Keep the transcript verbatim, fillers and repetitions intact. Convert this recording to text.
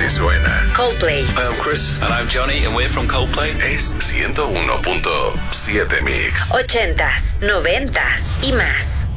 Así suena Coldplay. Hi, I'm Chris. And I'm Johnny, and we're from Coldplay. Es ciento uno punto siete Mix. Ochentas, noventas y más.